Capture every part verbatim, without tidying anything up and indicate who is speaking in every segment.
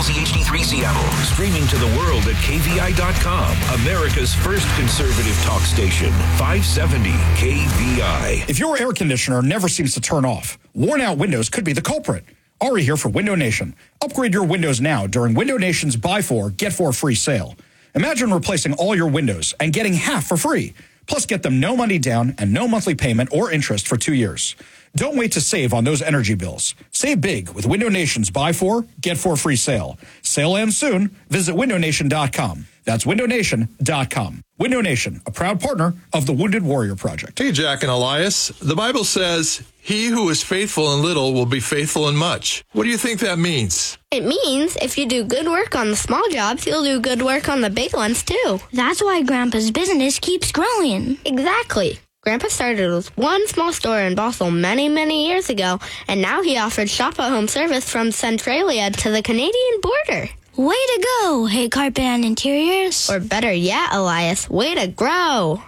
Speaker 1: Z H D three Seattle. Streaming to the world at K V I dot com. America's first conservative talk station. five seventy K V I.
Speaker 2: If your air conditioner never seems to turn off, worn out windows could be the culprit. Ari here for Window Nation. Upgrade your windows now during Window Nation's Buy Four, Get Four free sale. Imagine replacing all your windows and getting half for free. Plus, get them no money down and no monthly payment or interest for two years. Don't wait to save on those energy bills. Save big with Window Nation's Buy Four, Get Four free sale. Sale ends soon. Visit window nation dot com. That's window nation dot com. Window Nation, a proud partner of the Wounded Warrior Project.
Speaker 3: Hey, Jack and Elias. The Bible says, he who is faithful in little will be faithful in much. What do you think that means?
Speaker 4: It means if you do good work on the small jobs, you'll do good work on the big ones, too.
Speaker 5: That's why Grandpa's business keeps growing.
Speaker 4: Exactly. Grandpa started with one small store in Bothell many, many years ago, and now he offers shop-at-home service from Centralia to the Canadian border.
Speaker 5: Way to go, Hey Carpet and Interiors.
Speaker 4: Or better yet, Elias, way to grow.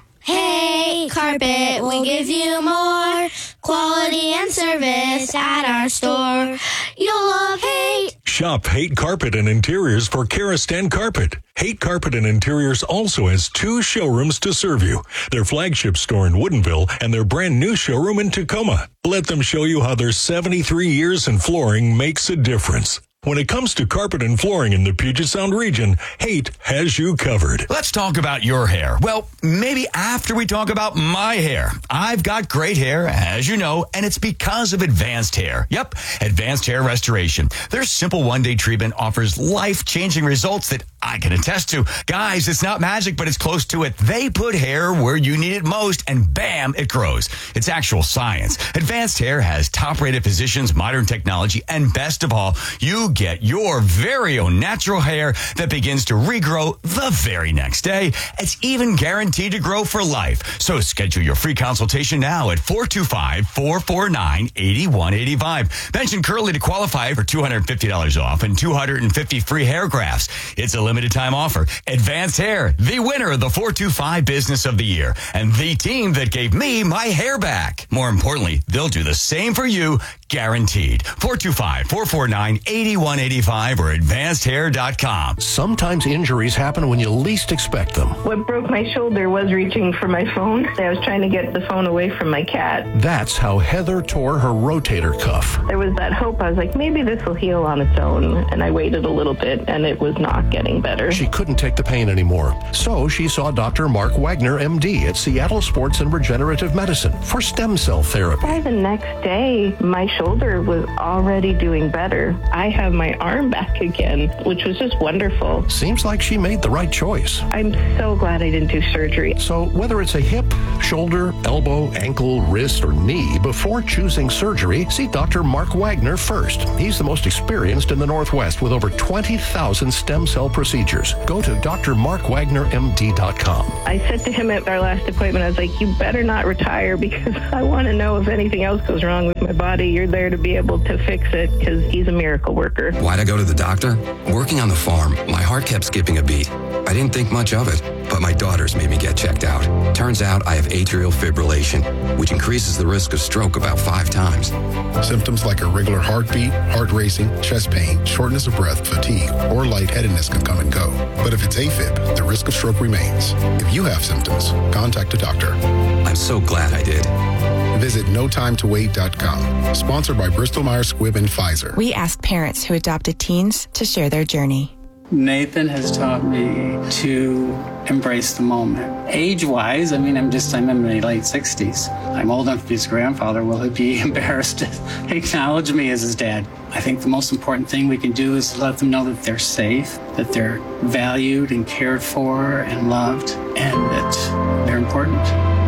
Speaker 5: Hey Carpet, we'll give you more quality and service at our store. You'll love Haight.
Speaker 6: Shop Haight Carpet and Interiors for Karastan Carpet. Haight Carpet and Interiors also has two showrooms to serve you. Their flagship store in Woodinville and their brand new showroom in Tacoma. Let them show you how their seventy-three years in flooring makes a difference. When it comes to carpet and flooring in the Puget Sound region, Haight has you covered.
Speaker 7: Let's talk about your hair. Well, maybe after we talk about my hair. I've got great hair, as you know, and it's because of Advanced Hair. Yep, Advanced Hair Restoration. Their simple one-day treatment offers life-changing results that I can attest to. Guys, it's not magic, but it's close to it. They put hair where you need it most, and bam, it grows. It's actual science. Advanced Hair has top-rated physicians, modern technology, and best of all, you get your very own natural hair that begins to regrow the very next day. It's even guaranteed to grow for life. So schedule your free consultation now at four two five, four four nine, eight one eight five. Mention Curly to qualify for two hundred fifty dollars off and two hundred fifty free hair grafts. It's a limited time offer. Advanced Hair, the winner of the four two five Business of the Year, and the team that gave me my hair back. More importantly, they'll do the same for you, guaranteed. four two five, four four nine, eight one eight five or advanced hair dot com.
Speaker 8: Sometimes injuries happen when you least expect them.
Speaker 9: What broke my shoulder was reaching for my phone. I was trying to get the phone away from my cat.
Speaker 8: That's how Heather tore her rotator cuff.
Speaker 9: There was that hope. I was like, maybe this will heal on its own. And I waited a little bit, and it was not getting better.
Speaker 8: She couldn't take the pain anymore. So she saw Doctor Mark Wagner, M D, at Seattle Sports and Regenerative Medicine for stem cell therapy.
Speaker 9: By the next day, my shoulder was already doing better. I have my arm back again, which was just wonderful.
Speaker 8: Seems like she made the right choice.
Speaker 9: I'm so glad I didn't do surgery.
Speaker 8: So whether it's a hip, shoulder, elbow, ankle, wrist, or knee, before choosing surgery, see Doctor Mark Wagner first. He's the most experienced in the Northwest with over twenty thousand stem cell procedures. Go to D R mark wagner M D dot com.
Speaker 9: I said to him at our last appointment, I was like, you better not retire because I want to know if anything else goes wrong with my body. You're there to be able to fix it because he's a miracle worker.
Speaker 10: Why'd I go to the doctor? Working on the farm, my heart kept skipping a beat. I didn't think much of it, but my daughters made me get checked out. Turns out I have atrial fibrillation, which increases the risk of stroke about five times.
Speaker 11: Symptoms like irregular heartbeat, heart racing, chest pain, shortness of breath, fatigue, or lightheadedness can come and go. But if it's AFib, the risk of stroke remains. If you have symptoms, contact a doctor.
Speaker 10: I'm so glad I did.
Speaker 11: Visit no time to wait dot com. Sponsored by Bristol Myers Squibb and Pfizer.
Speaker 12: We asked parents who adopted teens to share their journey.
Speaker 13: Nathan has taught me to embrace the moment. Age-wise, I mean, I'm just, I'm in my late sixties. I'm old enough to be his grandfather. Will he be embarrassed to acknowledge me as his dad? I think the most important thing we can do is let them know that they're safe, that they're valued and cared for and loved, and that they're important.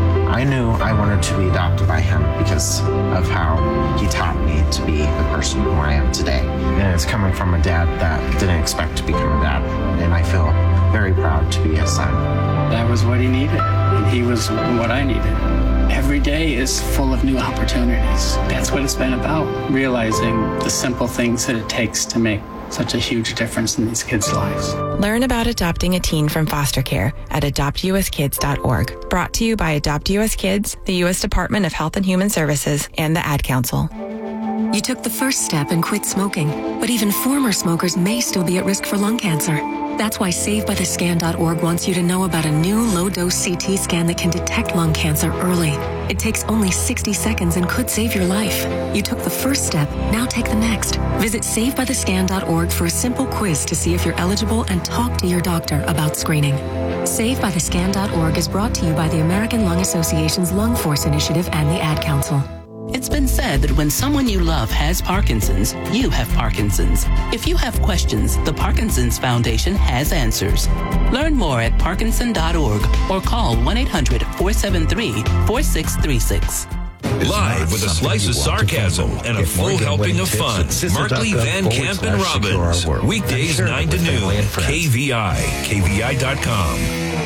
Speaker 14: I knew I wanted to be adopted by him because of how he taught me to be the person who I am today. And it's coming from a dad that didn't expect to become a dad. And I feel very proud to be his son.
Speaker 13: That was what he needed, and he was what I needed. Every day is full of new opportunities. That's what it's been about, realizing the simple things that it takes to make such a huge difference in these kids' lives.
Speaker 12: Learn about adopting a teen from foster care at adopt u s kids dot org. Brought to you by Adopt U S Kids, the U S Department of Health and Human Services, and the Ad Council.
Speaker 15: You took the first step and quit smoking, but even former smokers may still be at risk for lung cancer. That's why save by the scan dot org wants you to know about a new low-dose C T scan that can detect lung cancer early. It takes only sixty seconds and could save your life. You took the first step, now take the next. Visit save by the scan dot org for a simple quiz to see if you're eligible and talk to your doctor about screening. save by the scan dot org is brought to you by the American Lung Association's Lung Force Initiative and the Ad Council.
Speaker 16: It's been said that when someone you love has Parkinson's, you have Parkinson's. If you have questions, the Parkinson's Foundation has answers. Learn more at parkinson dot org or call one eight hundred four seven three four six three six.
Speaker 1: Live with a slice of sarcasm and a full helping of fun. Markley, Van Camp, and Robbins. Weekdays nine to noon. K V I. K V I dot com.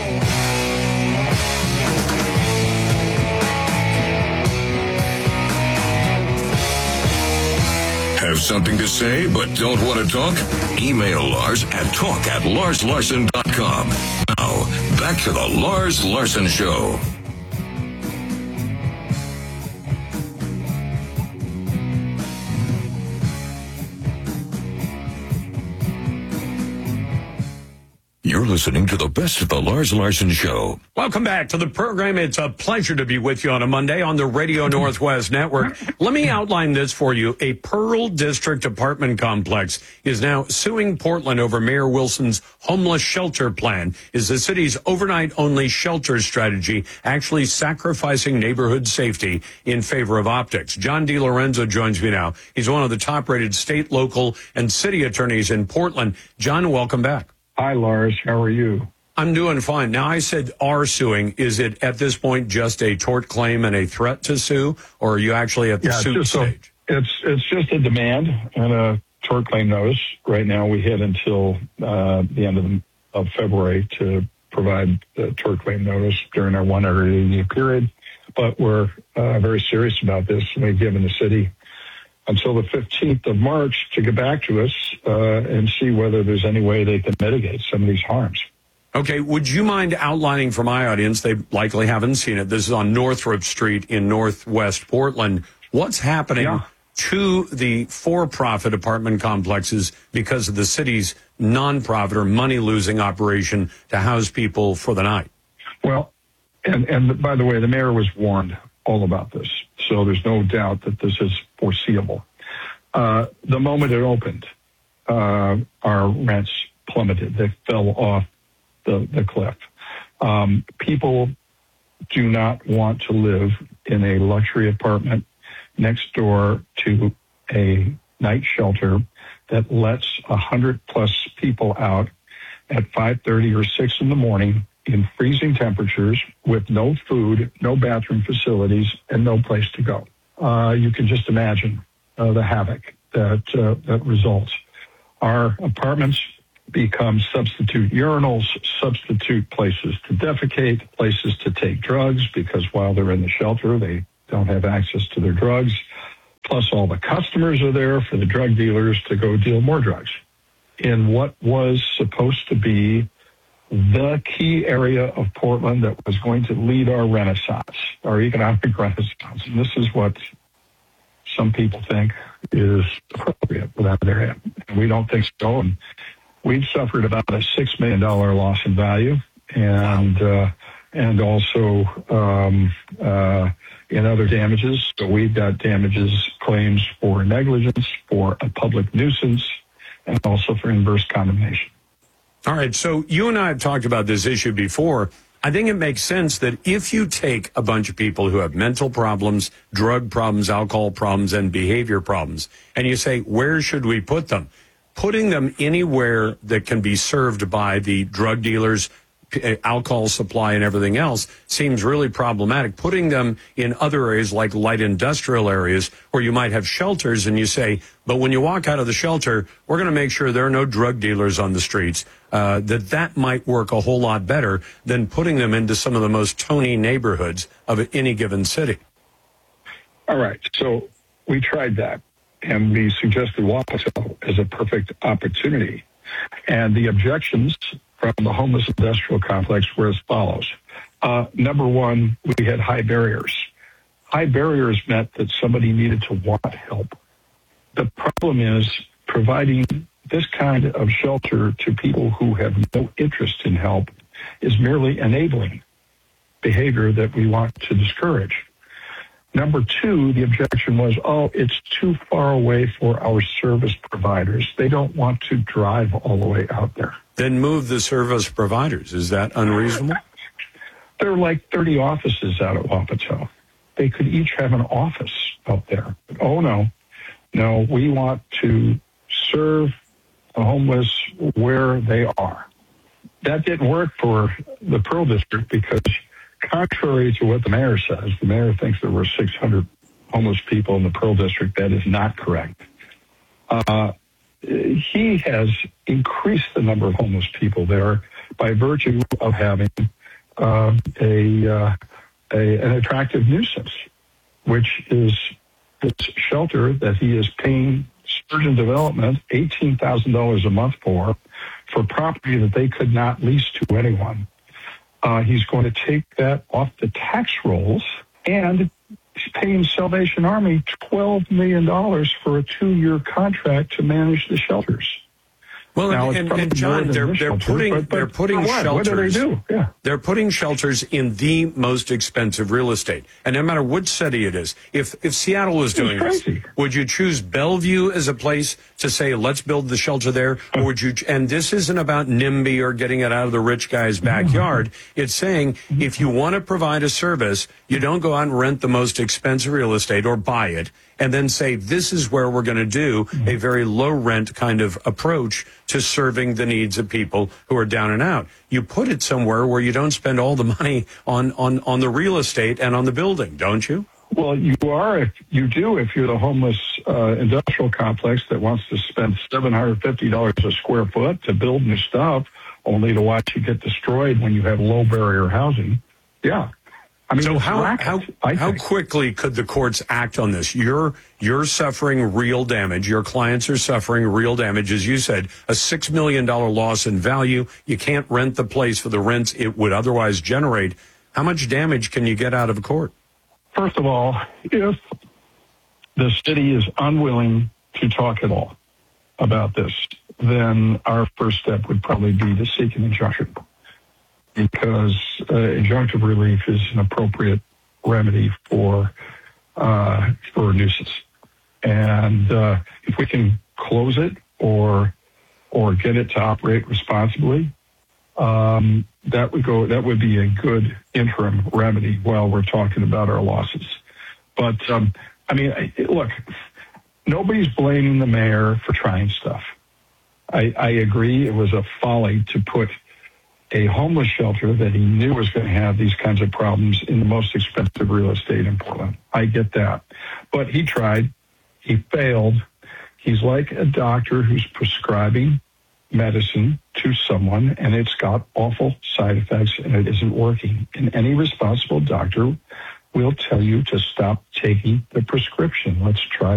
Speaker 17: Have something to say but don't want to talk? Email Lars at talk at lars larson dot com. Now, back to the Lars Larson Show. You're listening to the best of the Lars Larson Show.
Speaker 18: Welcome back to the program. It's a pleasure to be with you on a Monday on the Radio Northwest Network. Let me outline this for you. A Pearl District apartment complex is now suing Portland over Mayor Wilson's homeless shelter plan. Is the city's overnight-only shelter strategy actually sacrificing neighborhood safety in favor of optics? John DiLorenzo joins me now. He's one of the top-rated state, local, and city attorneys in Portland. John, welcome back.
Speaker 19: Hi, Lars. How are you?
Speaker 18: I'm doing fine. Now, I said are suing. Is it at this point just a tort claim and a threat to sue, or are you actually at the
Speaker 19: yeah,
Speaker 18: suit
Speaker 19: just
Speaker 18: stage?
Speaker 19: A, it's it's just a demand and a tort claim notice. Right now, we hit until uh, the end of, the, of February to provide the tort claim notice during our one hundred eighty day period. But we're uh, very serious about this. We've given the city until the fifteenth of March to get back to us uh, and see whether there's any way they can mitigate some of these harms.
Speaker 18: Okay, would you mind outlining for my audience, they likely haven't seen it, this is on Northrop Street in Northwest Portland, what's happening yeah. to the for-profit apartment complexes because of the city's nonprofit or money-losing operation to house people for the night?
Speaker 19: Well, and, and by the way, the mayor was warned all about this. So there's no doubt that this is foreseeable. Uh, the moment it opened, uh, our rents plummeted. They fell off the, the cliff. Um, people do not want to live in a luxury apartment next door to a night shelter that lets one hundred plus people out at five thirty or six in the morning in freezing temperatures with no food, no bathroom facilities, and no place to go. Uh, you can just imagine uh, the havoc that uh, that results. Our apartments become substitute urinals, substitute places to defecate, places to take drugs, because while they're in the shelter, they don't have access to their drugs. Plus, all the customers are there for the drug dealers to go deal more drugs in what was supposed to be the key area of Portland that was going to lead our renaissance, our economic renaissance. And this is what some people think is appropriate without their head. And we don't think so. And we've suffered about a six million dollars loss in value, and uh, and also um, uh, in other damages. So we've got damages claims for negligence, for a public nuisance, and also for inverse condemnation.
Speaker 18: All right, so you and I have talked about this issue before. I think it makes sense that if you take a bunch of people who have mental problems, drug problems, alcohol problems, and behavior problems, and you say, where should we put them? Putting them anywhere that can be served by the drug dealers, alcohol supply, and everything else seems really problematic. Putting them in other areas like light industrial areas where you might have shelters and you say, but when you walk out of the shelter, we're going to make sure there are no drug dealers on the streets, uh, that that might work a whole lot better than putting them into some of the most tony neighborhoods of any given city.
Speaker 19: All right. So we tried that, and we suggested Wapato as a perfect opportunity. And the objections from the homeless industrial complex were as follows. Uh, number one, we had high barriers. High barriers meant that somebody needed to want help. the problem is providing this kind of shelter to people who have no interest in help is merely enabling behavior that we want to discourage. Number two, the objection was, oh, it's too far away for our service providers. They don't want to drive all the way out there.
Speaker 18: Then move the service providers. Is that unreasonable?
Speaker 19: There are like thirty offices out at Wapato. They could each have an office out there. Oh, no. No, we want to serve the homeless where they are. That didn't work for the Pearl District because contrary to what the mayor says, the mayor thinks there were six hundred homeless people in the Pearl District. That is not correct. Uh, he has increased the number of homeless people there by virtue of having uh, a, uh, a an attractive nuisance, which is this shelter that he is paying Sturgeon Development eighteen thousand dollars a month for, for property that they could not lease to anyone. Uh, he's going to take that off the tax rolls, and he's paying Salvation Army twelve million dollars for a two-year contract to manage the shelters.
Speaker 18: Well,
Speaker 19: now,
Speaker 18: and, and, and John, they're they're
Speaker 19: shelters,
Speaker 18: putting
Speaker 19: but, but
Speaker 18: they're putting
Speaker 19: what?
Speaker 18: shelters.
Speaker 19: What do they do? Yeah.
Speaker 18: They're putting shelters in the most expensive real estate, and no matter which city it is. If if Seattle was doing this, would you choose Bellevue as a place to say let's build the shelter there, or would you? And this isn't about NIMBY or getting it out of the rich guy's backyard. It's saying if you want to provide a service, you don't go out and rent the most expensive real estate or buy it, and then say this is where we're going to do a very low rent kind of approach to serving the needs of people who are down and out. You put it somewhere where you don't spend all the money on, on, on the real estate and on the building, don't you?
Speaker 19: Well, you are, if you do, if you're the homeless uh, industrial complex that wants to spend seven hundred fifty dollars a square foot to build new stuff, only to watch it get destroyed when you have low barrier housing. Yeah. I mean,
Speaker 18: so how
Speaker 19: racket,
Speaker 18: how how quickly could the courts act on this? You're you're suffering real damage. Your clients are suffering real damage, as you said, a six million dollar loss in value. You can't rent the place for the rents it would otherwise generate. How much damage can you get out of a court?
Speaker 19: First of all, if the city is unwilling to talk at all about this, then our first step would probably be to seek an injunction, because uh, injunctive relief is an appropriate remedy for uh, for a nuisance. And uh, if we can close it or or get it to operate responsibly, um, that would go. That would be a good interim remedy while we're talking about our losses. But um, I mean, I, look, nobody's blaming the mayor for trying stuff. I, I agree it was a folly to put a homeless shelter that he knew was going to have these kinds of problems in the most expensive real estate in Portland. I get that. But he tried. He failed. He's like a doctor who's prescribing medicine to someone, and it's got awful side effects, and it isn't working. And any responsible doctor will tell you to stop taking the prescription. Let's try